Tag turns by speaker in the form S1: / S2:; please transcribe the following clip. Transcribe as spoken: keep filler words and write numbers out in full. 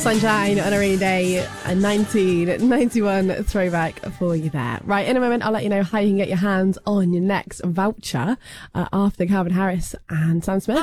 S1: Sunshine on a Rainy Day, a nineteen ninety-one throwback for you there. Right, in a moment, I'll let you know how you can get your hands on your next voucher uh, after Calvin Harris and Sam Smith.